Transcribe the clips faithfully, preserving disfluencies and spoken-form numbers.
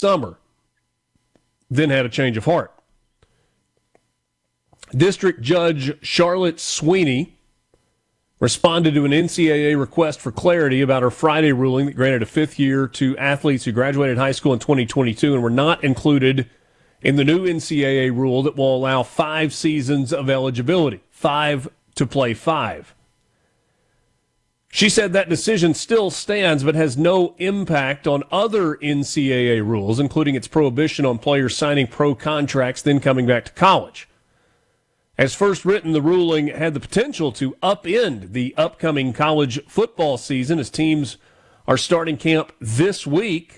summer, then had a change of heart. District Judge Charlotte Sweeney responded to an N C double A request for clarity about her Friday ruling that granted a fifth year to athletes who graduated high school in twenty twenty-two and were not included in the new N C double A rule that will allow five seasons of eligibility, five to play five. She said that decision still stands but has no impact on other N C double A rules, including its prohibition on players signing pro contracts then coming back to college. As first written, the ruling had the potential to upend the upcoming college football season as teams are starting camp this week.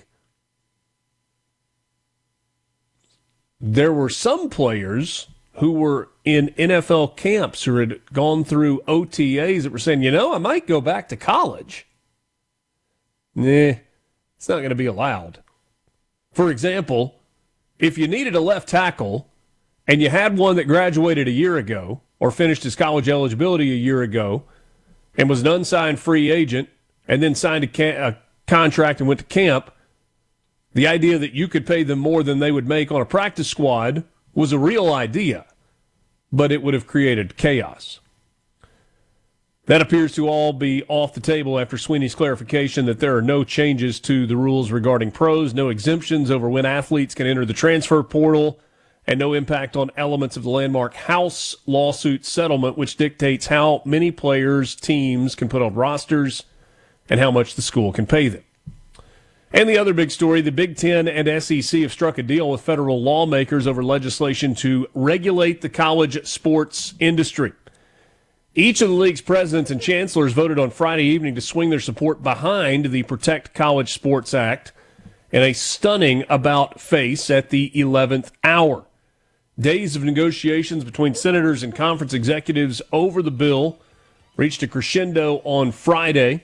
There were some players who were in N F L camps who had gone through O T As that were saying, you know, I might go back to college. Nah, it's not going to be allowed. For example, if you needed a left tackle and you had one that graduated a year ago or finished his college eligibility a year ago and was an unsigned free agent and then signed a, ca- a contract and went to camp, the idea that you could pay them more than they would make on a practice squad was a real idea, but it would have created chaos. That appears to all be off the table after Sweeney's clarification that there are no changes to the rules regarding pros, no exemptions over when athletes can enter the transfer portal, and no impact on elements of the landmark House lawsuit settlement, which dictates how many players teams can put on rosters and how much the school can pay them. And the other big story, the Big Ten and S E C have struck a deal with federal lawmakers over legislation to regulate the college sports industry. Each of the league's presidents and chancellors voted on Friday evening to swing their support behind the Protect College Sports Act in a stunning about-face at the eleventh hour. Days of negotiations between senators and conference executives over the bill reached a crescendo on Friday.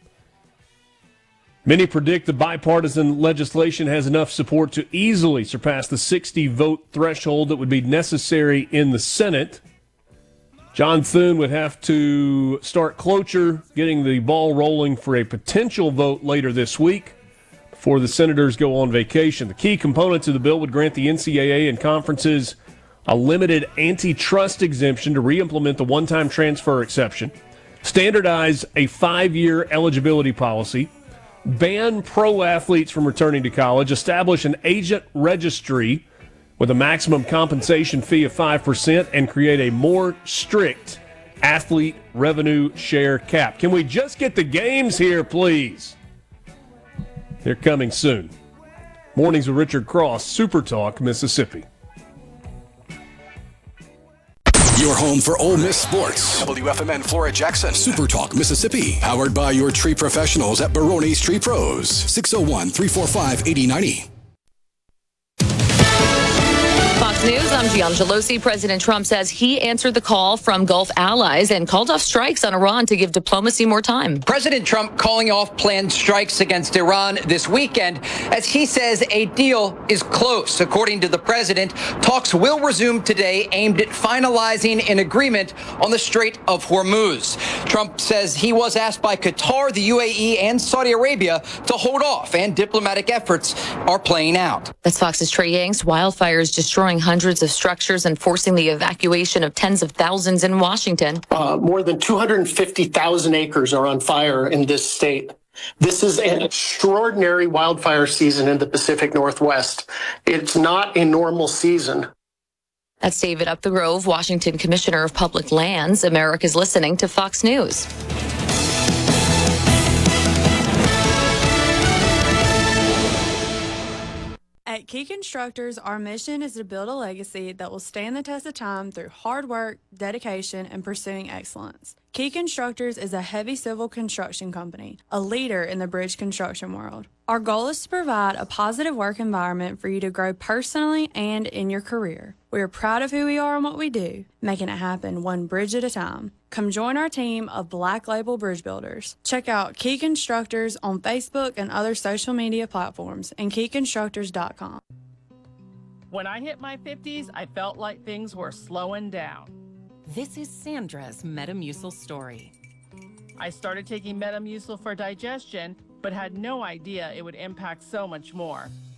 Many predict the bipartisan legislation has enough support to easily surpass the sixty-vote threshold that would be necessary in the Senate. John Thune would have to start cloture, getting the ball rolling for a potential vote later this week before the senators go on vacation. The key components of the bill would grant the N C double A and conferences a limited antitrust exemption to re-implement the one-time transfer exception, standardize a five-year eligibility policy, ban pro athletes from returning to college, establish an agent registry with a maximum compensation fee of five percent, and create a more strict athlete revenue share cap. Can we just get the games here, please? They're coming soon. Mornings with Richard Cross, Super Talk, Mississippi. Your home for Ole Miss sports. W F M N Flora Jackson. Super Talk Mississippi. Powered by your tree professionals at Barone's Tree Pros. six oh one, three four five, eight oh nine oh. Fox News, I'm Gian Gelosi. President Trump says he answered the call from Gulf allies and called off strikes on Iran to give diplomacy more time. President Trump calling off planned strikes against Iran this weekend as he says a deal is close. According to the president, talks will resume today aimed at finalizing an agreement on the Strait of Hormuz. Trump says he was asked by Qatar, the U A E, and Saudi Arabia to hold off, and diplomatic efforts are playing out. That's Fox's Trey Yanks. Wildfires destroying hundreds of structures and forcing the evacuation of tens of thousands in Washington. Uh, more than two hundred fifty thousand acres are on fire in this state. This is an extraordinary wildfire season in the Pacific Northwest. It's not a normal season. That's David Upthegrove, Washington Commissioner of Public Lands. America's listening to Fox News. At Key Constructors, our mission is to build a legacy that will stand the test of time through hard work, dedication, and pursuing excellence. Key Constructors is a heavy civil construction company, a leader in the bridge construction world. Our goal is to provide a positive work environment for you to grow personally and in your career. We are proud of who we are and what we do, making it happen one bridge at a time. Come join our team of Black Label Bridge Builders. Check out Key Constructors on Facebook and other social media platforms and key constructors dot com. When I hit my fifties, I felt like things were slowing down. This is Sandra's Metamucil story. I started taking Metamucil for digestion, but had no idea it would impact so much more.